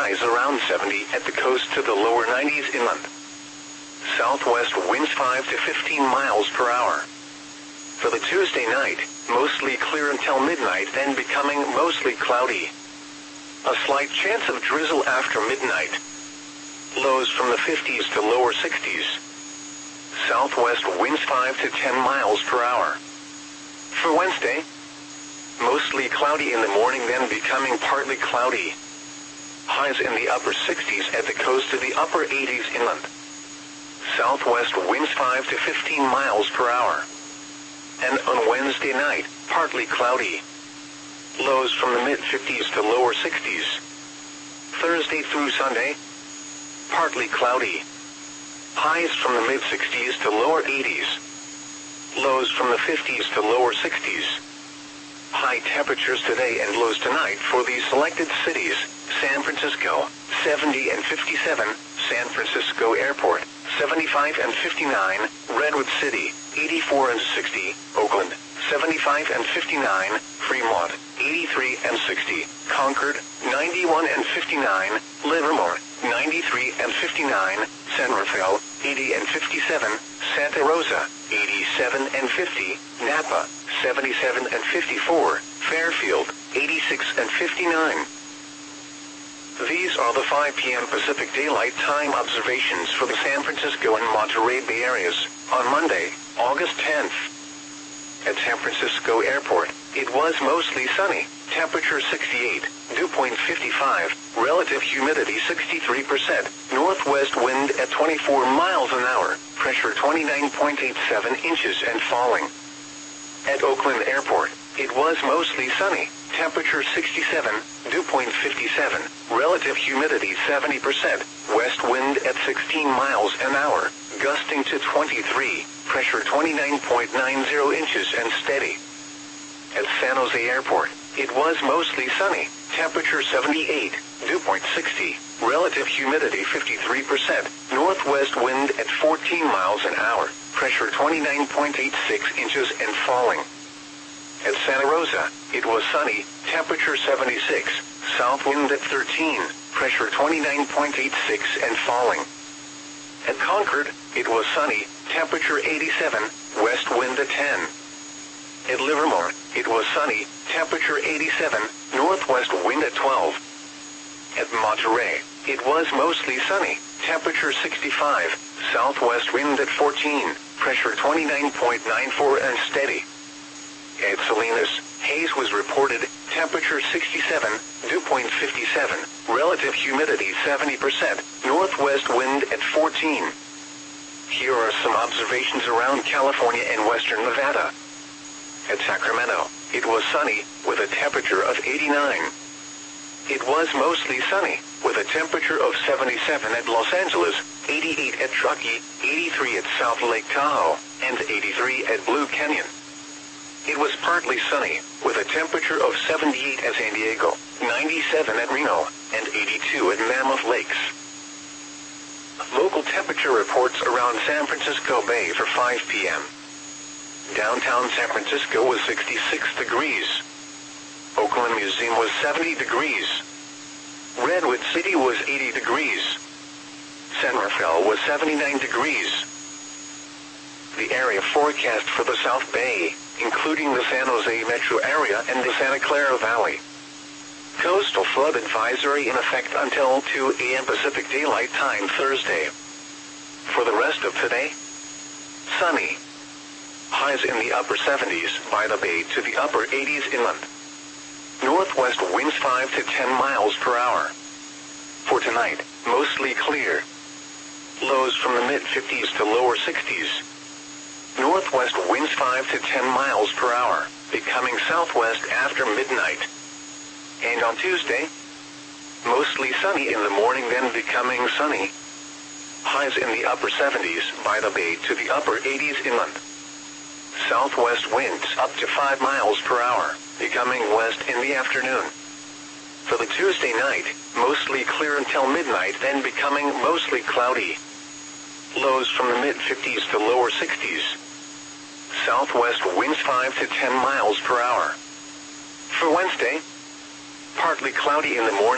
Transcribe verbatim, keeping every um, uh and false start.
highs around seventy at the coast to the lower nineties inland. Southwest winds five to fifteen miles per hour. For the Tuesday night, mostly clear until midnight, then becoming mostly cloudy. A slight chance of drizzle after midnight. Lows from the fifties to lower sixties. Southwest winds five to ten miles per hour. For Wednesday, mostly cloudy in the morning, then becoming partly cloudy. Highs in the upper sixties at the coast to the upper eighties inland. Southwest winds five to fifteen miles per hour. And on Wednesday night, partly cloudy. Lows from the mid-fifties to lower sixties. Thursday through Sunday, partly cloudy. Highs from the mid-sixties to lower eighties. Lows from the fifties to lower sixties. High temperatures today and lows tonight for the selected cities: San Francisco, seventy and fifty-seven, San Francisco Airport, seventy-five and fifty-nine, Redwood City, eighty-four and sixty, Oakland, seventy-five and fifty-nine, Fremont, eighty-three and sixty, Concord, ninety-one and fifty-nine, Livermore, ninety-three and fifty-nine, San Rafael, eighty and fifty-seven, Santa Rosa, eighty-seven and fifty, Napa, seventy-seven and fifty-four, Fairfield, eighty-six and fifty-nine. These are the five p m Pacific Daylight Time observations for the San Francisco and Monterey Bay areas on Monday, August tenth. At San Francisco Airport, it was mostly sunny, temperature sixty-eight, dew point fifty-five, relative humidity sixty-three percent, northwest wind at twenty-four miles an hour, pressure twenty-nine point eight seven inches and falling. At Oakland Airport, it was mostly sunny, temperature sixty-seven, dew point fifty-seven, relative humidity seventy percent, west wind at sixteen miles an hour, gusting to twenty-three, pressure twenty-nine point nine zero inches and steady. At San Jose Airport, it was mostly sunny, temperature seventy-eight, dew point sixty, relative humidity fifty-three percent, northwest wind at fourteen miles an hour, pressure twenty-nine point eight six inches and falling. At Santa Rosa, it was sunny, temperature seventy-six, south wind at thirteen, pressure twenty-nine point eight six and falling. At Concord, it was sunny, temperature eighty-seven, west wind at ten. At Livermore, it was sunny, temperature eighty-seven, northwest wind at twelve. At Monterey, it was mostly sunny, temperature sixty-five, southwest wind at fourteen, pressure twenty-nine point nine four and steady. At Salinas, haze was reported, temperature sixty-seven, dew point fifty-seven, relative humidity seventy percent, northwest wind at fourteen. Here are some observations around California and western Nevada. At Sacramento, it was sunny, with a temperature of eighty-nine. It was mostly sunny, with a temperature of seventy-seven at Los Angeles, eighty-eight at Truckee, eighty-three at South Lake Tahoe, and eighty-three at Blue Canyon. It was partly sunny, with a temperature of seventy-eight at San Diego, ninety-seven at Reno, and eighty-two at Mammoth Lakes. Local temperature reports around San Francisco Bay for five p m Downtown San Francisco was sixty-six degrees. Oakland Museum was seventy degrees. Redwood City was eighty degrees. San Rafael was seventy-nine degrees. The area forecast for the South Bay, including the San Jose metro area and the Santa Clara Valley. Coastal flood advisory in effect until two a m Pacific Daylight Time Thursday. For the rest of today, sunny. Highs in the upper seventies by the bay to the upper eighties inland. Northwest winds five to ten miles per hour. For tonight, mostly clear. Lows from the mid-fifties to lower sixties. Northwest winds five to ten miles per hour, becoming southwest after midnight. And on Tuesday, mostly sunny in the morning, then becoming sunny. Highs in the upper seventies by the bay to the upper eighties inland. Southwest winds up to five miles per hour, becoming west in the afternoon. For the Tuesday night, mostly clear until midnight, then becoming mostly cloudy. Lows from the mid-fifties to lower sixties. Southwest winds five to ten miles per hour. For Wednesday, partly cloudy in the morning.